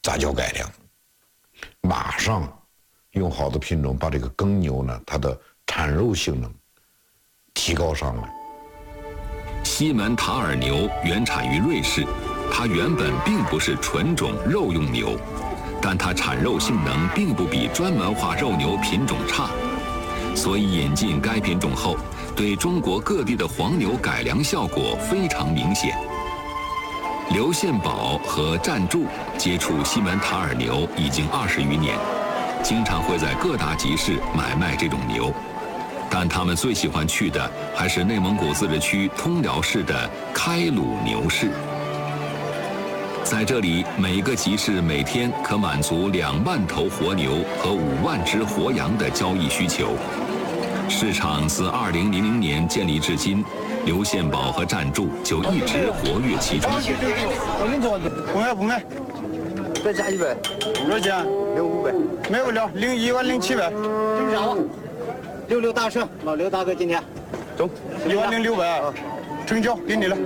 杂交改良，马上用好的品种把这个耕牛呢，它的产肉性能提高上来。 西门塔尔牛原产于瑞士，它原本并不是纯种肉用牛，但它产肉性能并不比专门化肉牛品种差，所以引进该品种后，对中国各地的黄牛改良效果非常明显。刘献宝和赞助接触西门塔尔牛已经20余年，经常会在各大集市买卖这种牛，但他们最喜欢去的还是内蒙古自治区通辽市的开鲁牛市。在这里，每个集市每天可满足2万头活牛和5万只活羊的交易需求。市场自2000年建立至今，刘献宝和赞助就一直活跃其中。 不买不买， 再加100， 多少钱 ？0500， 买不了，01万0700， 这是啥？66大顺，老刘大哥今天， 走，10600，成交给你了。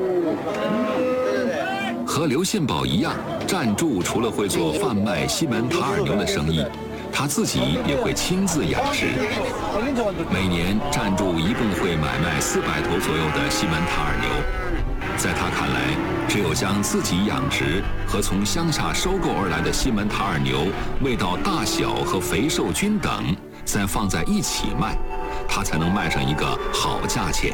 和刘献宝一样，赞助除了会做贩卖西门塔尔牛的生意，他自己也会亲自养殖。每年，赞助一共会买卖400头左右的西门塔尔牛。在他看来，只有将自己养殖和从乡下收购而来的西门塔尔牛味道大小和肥瘦均等，再放在一起卖，他才能卖上一个好价钱。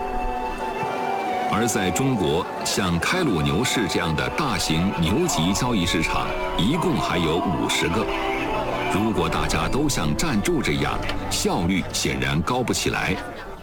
而在中国，像开鲁牛市这样的大型牛级交易市场，一共还有50个。如果大家都像赞助这样，效率显然高不起来。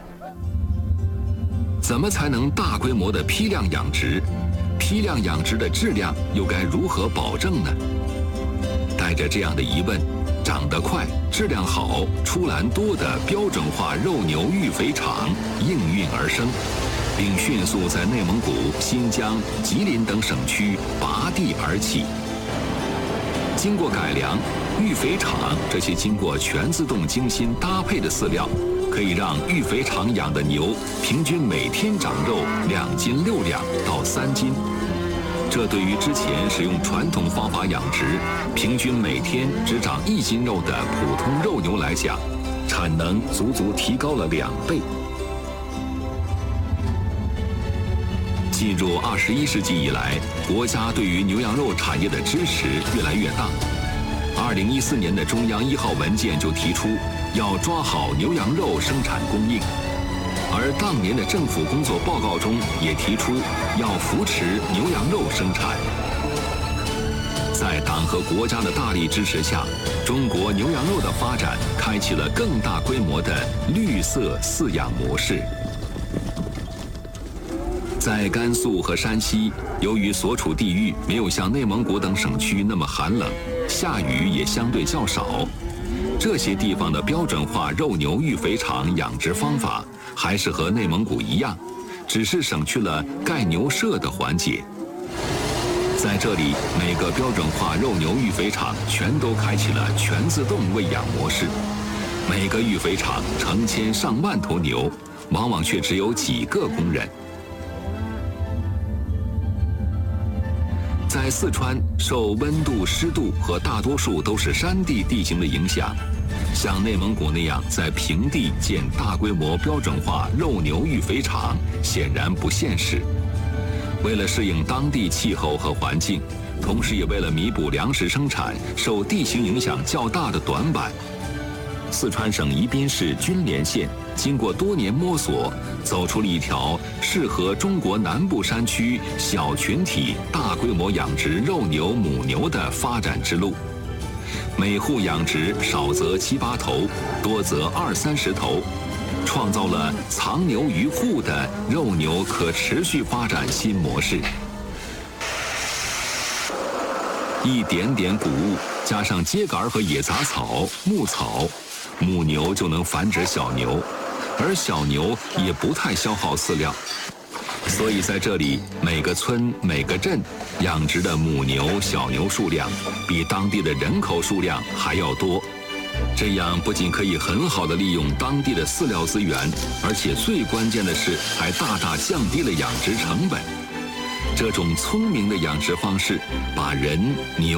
怎么才能大规模的批量养殖？批量养殖的质量又该如何保证呢？带着这样的疑问，长得快、质量好、出栏多的标准化肉牛育肥场应运而生，并迅速在内蒙古、新疆、吉林等省区拔地而起。经过改良，育肥场这些经过全自动精心搭配的饲料，可以让育肥场养的牛平均每天长肉2斤6两到3斤。这对于之前使用传统方法养殖，平均每天只长1斤肉的普通肉牛来讲，产能足足提高了2倍。进入21世纪以来，国家对于牛羊肉产业的支持越来越大。2014年的中央1号文件就提出，要抓好牛羊肉生产供应。而当年的政府工作报告中也提出，要扶持牛羊肉生产。在党和国家的大力支持下，中国牛羊肉的发展开启了更大规模的绿色饲养模式。在甘肃和山西，由于所处地域没有像内蒙古等省区那么寒冷，下雨也相对较少，这些地方的标准化肉牛育肥场养殖方法还是和内蒙古一样，只是省去了盖牛舍的环节。在这里，每个标准化肉牛育肥场全都开启了全自动喂养模式，每个育肥场成千上万头牛，往往却只有几个工人。在四川，受温度、湿度和大多数都是山地地形的影响，像内蒙古那样在平地建大规模标准化肉牛育肥场显然不现实。为了适应当地气候和环境，同时也为了弥补粮食生产受地形影响较大的短板，四川省宜宾市军连县经过多年摸索，走出了一条适合中国南部山区小群体大规模养殖肉牛、母牛的发展之路。每户养殖少则7、8头，多则20、30头，创造了藏牛于户的肉牛可持续发展新模式。一点点谷物加上秸秆和野杂草、牧草，母牛就能繁殖小牛，而小牛也不太消耗饲料，所以在这里每个村每个镇养殖的母牛、小牛数量比当地的人口数量还要多。这样不仅可以很好的利用当地的饲料资源，而且最关键的是还大大降低了养殖成本。这种聪明的养殖方式，把人、牛